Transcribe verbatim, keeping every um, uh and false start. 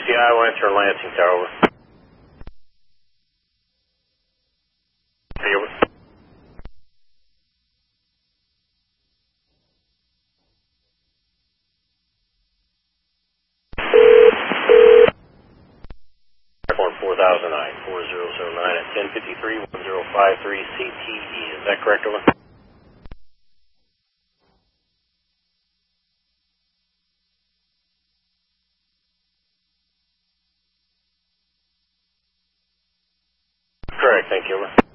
sixty Iowa, answer Lansing Tower, over. Hey, over. Airborne four thousand nine, four zero zero nine at ten fifty-three, one zero five three C T E. Is that correct, over? Correct, thank you, over.